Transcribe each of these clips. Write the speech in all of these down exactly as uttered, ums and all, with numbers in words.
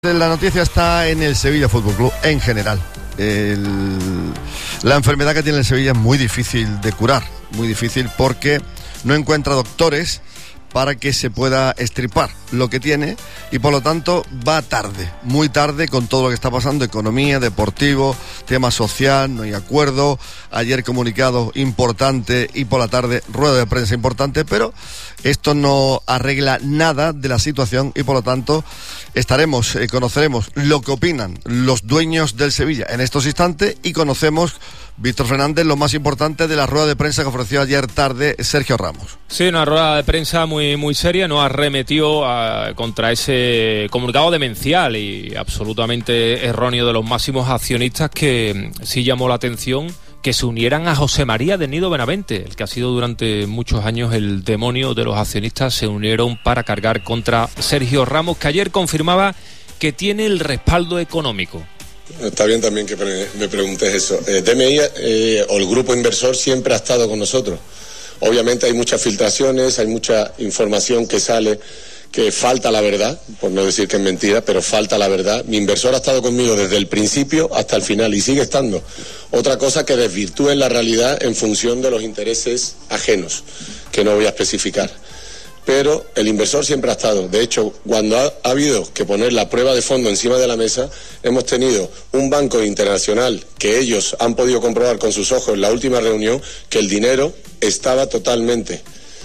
La noticia está en el Sevilla Fútbol Club en general. El, la enfermedad que tiene el Sevilla es muy difícil de curar, muy difícil porque no encuentra doctores para que se pueda extirpar lo que tiene y por lo tanto va tarde, muy tarde con todo lo que está pasando, economía, deportivo, tema social, no hay acuerdo, ayer comunicado importante y por la tarde rueda de prensa importante, pero esto no arregla nada de la situación y por lo tanto estaremos, eh, conoceremos lo que opinan los dueños del Sevilla en estos instantes y conocemos, Víctor Fernández, lo más importante de la rueda de prensa que ofreció ayer tarde Sergio Ramos. Sí, una rueda de prensa muy, muy seria, no arremetió a, contra ese comunicado demencial y absolutamente erróneo de los máximos accionistas que sí llamó la atención que se unieran a José María del Nido Benavente, el que ha sido durante muchos años el demonio de los accionistas, se unieron para cargar contra Sergio Ramos, que ayer confirmaba que tiene el respaldo económico. Está bien también que me preguntes eso. Eh, D M I eh, o el grupo inversor siempre ha estado con nosotros. Obviamente hay muchas filtraciones, hay mucha información que sale que falta la verdad, por no decir que es mentira, pero falta la verdad. Mi inversor ha estado conmigo desde el principio hasta el final y sigue estando. Otra cosa que desvirtúe la realidad en función de los intereses ajenos, que no voy a especificar. Pero el inversor siempre ha estado. De hecho, cuando ha, ha habido que poner la prueba de fondo encima de la mesa, hemos tenido un banco internacional que ellos han podido comprobar con sus ojos en la última reunión que el dinero estaba totalmente...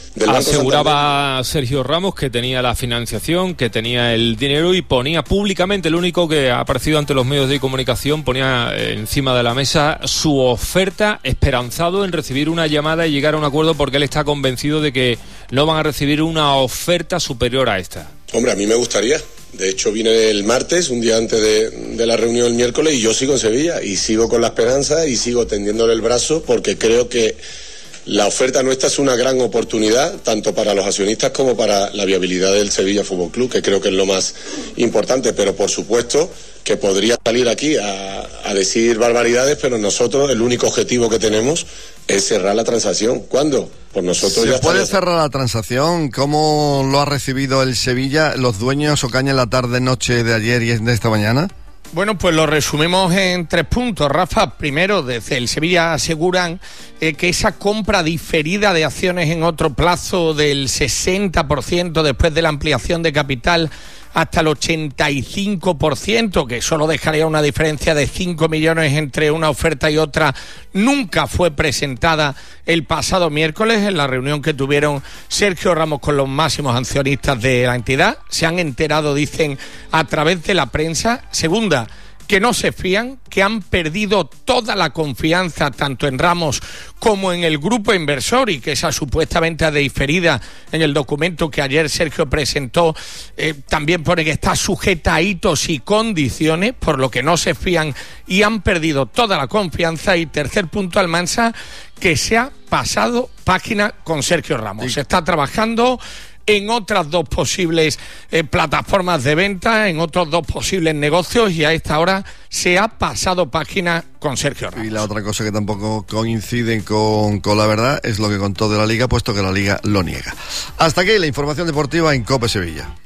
Aseguraba Sergio Ramos que tenía la financiación, que tenía el dinero y ponía públicamente, el único que ha aparecido ante los medios de comunicación, ponía encima de la mesa su oferta, esperanzado en recibir una llamada y llegar a un acuerdo porque él está convencido de que no van a recibir una oferta superior a esta. Hombre, a mí me gustaría. De hecho, vine el martes, un día antes de, de la reunión el miércoles, y yo sigo en Sevilla y sigo con la esperanza y sigo tendiéndole el brazo porque creo que la oferta nuestra es una gran oportunidad, tanto para los accionistas como para la viabilidad del Sevilla Fútbol Club, que creo que es lo más importante, pero por supuesto que podría salir aquí a, a decir barbaridades, pero nosotros el único objetivo que tenemos es cerrar la transacción. ¿Cuándo? Pues nosotros ¿Se ya puede estamos... cerrar la transacción? ¿Cómo lo ha recibido el Sevilla, los dueños Ocaña en la tarde-noche de ayer y de esta mañana? Bueno, pues lo resumimos en tres puntos, Rafa. Primero, desde el Sevilla aseguran eh, que esa compra diferida de acciones en otro plazo del sesenta por ciento después de la ampliación de capital hasta el ochenta y cinco por ciento, que solo dejaría una diferencia de cinco millones entre una oferta y otra, nunca fue presentada el pasado miércoles en la reunión que tuvieron Sergio Ramos con los máximos accionistas de la entidad. Se han enterado, dicen, a través de la prensa. Segunda, que no se fían, que han perdido toda la confianza tanto en Ramos como en el grupo inversor y que esa supuesta venta diferida en el documento que ayer Sergio presentó eh, también pone que está sujeta a hitos y condiciones, por lo que no se fían y han perdido toda la confianza. Y tercer punto, Almansa, que se ha pasado página con Sergio Ramos. Sí. Se está trabajando en otras dos posibles eh, plataformas de venta, en otros dos posibles negocios y a esta hora se ha pasado página con Sergio Ramos. Y la otra cosa que tampoco coincide con, con la verdad es lo que contó de la Liga, puesto que la Liga lo niega. Hasta aquí la información deportiva en COPE Sevilla.